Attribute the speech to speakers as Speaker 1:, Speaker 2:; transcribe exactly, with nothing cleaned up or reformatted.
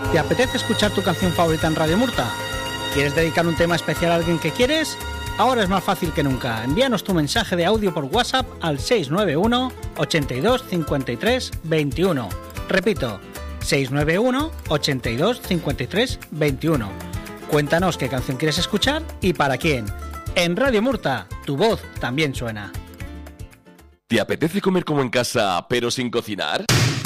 Speaker 1: ¿Te apetece escuchar tu canción favorita en Radio Murta? ¿Quieres dedicar un tema especial a alguien que quieres? Ahora es más fácil que nunca. Envíanos tu mensaje de audio por WhatsApp al seis nueve uno, ochenta y dos, cincuenta y tres, veintiuno. Repito, seis nueve uno, ochenta y dos, cincuenta y tres, veintiuno. Cuéntanos qué canción quieres escuchar y para quién. En Radio Murta, tu voz también suena.
Speaker 2: ¿Te apetece comer como en casa, pero sin cocinar?